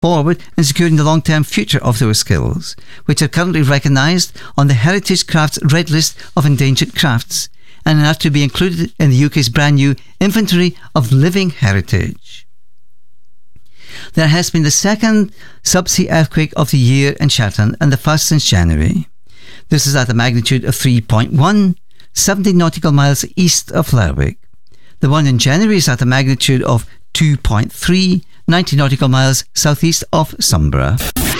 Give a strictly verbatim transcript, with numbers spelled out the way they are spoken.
forward in securing the long-term future of those skills, which are currently recognised on the Heritage Crafts Red List of Endangered Crafts and are to be included in the U K's brand new Inventory of Living Heritage. There has been the second subsea earthquake of the year in Shetland and the first since January. This is at a magnitude of three point one, seventy nautical miles east of Lerwick. The one in January is at a magnitude of two point three, ninety nautical miles southeast of Sombra.